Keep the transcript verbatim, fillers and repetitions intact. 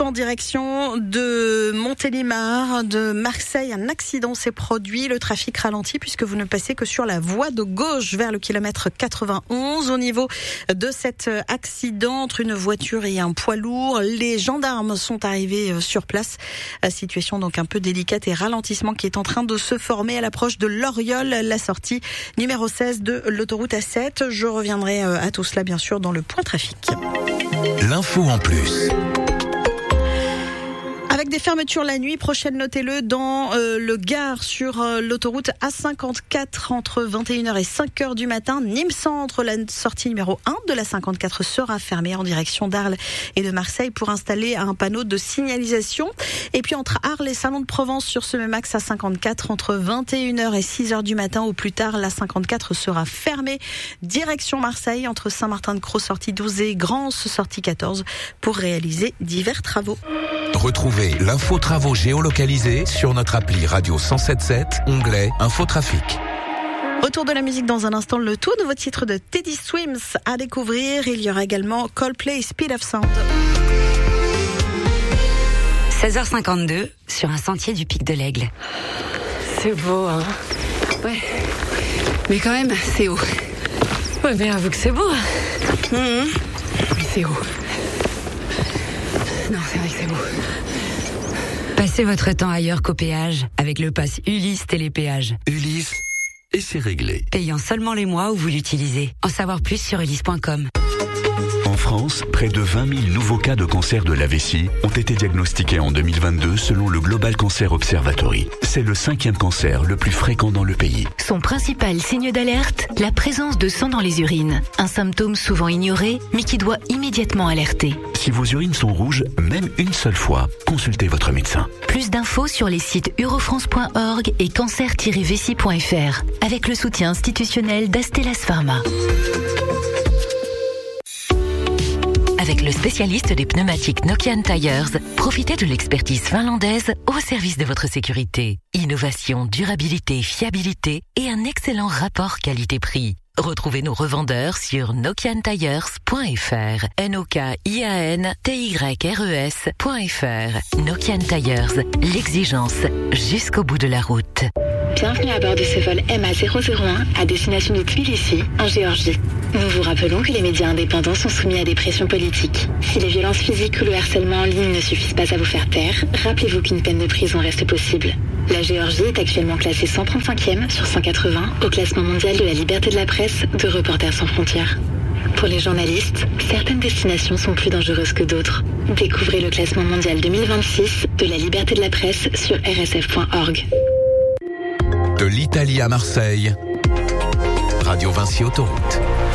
En direction de Montélimar, de Marseille, un accident s'est produit. Le trafic ralentit puisque vous ne passez que sur la voie de gauche vers le kilomètre quatre-vingt-onze. Au niveau de cet accident entre une voiture et un poids lourd, les gendarmes sont arrivés sur place. Situation donc un peu délicate et ralentissement qui est en train de se former à l'approche de l'Oriol, la sortie numéro seize de l'autoroute A sept. Je reviendrai à tout cela bien sûr dans le point trafic. L'info en plus. Avec des fermetures la nuit prochaine, notez-le, dans euh, le Gard sur euh, l'autoroute A cinquante-quatre entre vingt et une heures et cinq heures du matin. Nîmes Centre, la sortie numéro un de la cinquante-quatre sera fermée en direction d'Arles et de Marseille pour installer un panneau de signalisation. Et puis entre Arles et Salon de Provence sur ce même axe A cinquante-quatre entre vingt et une heures et six heures du matin. Au plus tard, la cinquante-quatre sera fermée direction Marseille entre Saint-Martin-de-Croix sortie douze et Grance sortie quatorze pour réaliser divers travaux. Retrouvez l'info travaux géolocalisée sur notre appli Radio cent sept sept, onglet Infotrafic. Autour de la musique dans un instant, le tout nouveau titre de Teddy Swims à découvrir. Il y aura également Coldplay, Speed of Sound. seize heures cinquante-deux sur un sentier du Pic de l'Aigle. C'est beau, hein. Ouais. Mais quand même, c'est haut. Ouais, mais avoue que c'est beau. Mmh. Mais c'est haut. Non, c'est vrai que c'est beau. Passez votre temps ailleurs qu'au péage avec le pass Ulysse Télépéage. Ulysse, et c'est réglé. Payant seulement les mois où vous l'utilisez. En savoir plus sur ulysse point com. En France, près de vingt mille nouveaux cas de cancer de la vessie ont été diagnostiqués en deux mille vingt-deux selon le Global Cancer Observatory. C'est le cinquième cancer le plus fréquent dans le pays. Son principal signe d'alerte, la présence de sang dans les urines. Un symptôme souvent ignoré, mais qui doit immédiatement alerter. Si vos urines sont rouges, même une seule fois, consultez votre médecin. Plus d'infos sur les sites eurofrance point org et cancer tiret vessie point f r avec le soutien institutionnel d'Astellas Pharma. Avec le spécialiste des pneumatiques Nokian Tires, profitez de l'expertise finlandaise au service de votre sécurité. Innovation, durabilité, fiabilité et un excellent rapport qualité-prix. Retrouvez nos revendeurs sur nokian tires point f r. N O K I A N T Y R E S point f r. Nokian Tires, l'exigence jusqu'au bout de la route. Bienvenue à bord de ce vol M A zéro zéro un à destination de Tbilissi, en Géorgie. Nous vous rappelons que les médias indépendants sont soumis à des pressions politiques. Si les violences physiques ou le harcèlement en ligne ne suffisent pas à vous faire taire, rappelez-vous qu'une peine de prison reste possible. La Géorgie est actuellement classée cent trente-cinquième sur cent quatre-vingts au classement mondial de la liberté de la presse de Reporters sans frontières. Pour les journalistes, certaines destinations sont plus dangereuses que d'autres. Découvrez le classement mondial deux mille vingt-six de la liberté de la presse sur r s f point org. De l'Italie à Marseille, Radio Vinci Autoroute.